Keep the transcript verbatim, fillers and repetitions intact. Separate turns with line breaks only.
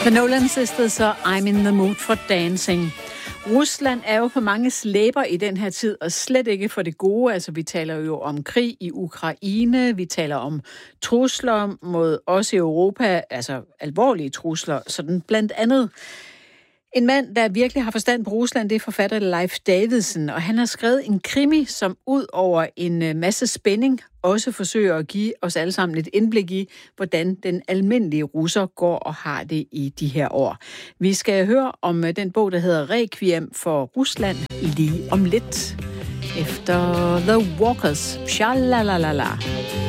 The Nolan Sisters og I'm in the mood for dancing. Rusland er jo på mange læber i den her tid, og slet ikke for det gode. Altså, vi taler jo om krig i Ukraine, vi taler om trusler mod os i Europa, altså alvorlige trusler, sådan blandt andet. En mand, der virkelig har forstand på Rusland, det er forfatter Leif Davidsen, og han har skrevet en krimi, som ud over en masse spænding også forsøger at give os alle sammen et indblik i, hvordan den almindelige russer går og har det i de her år. Vi skal høre om den bog, der hedder Requiem for Rusland lige om lidt. Efter The Walkers. Shalalala.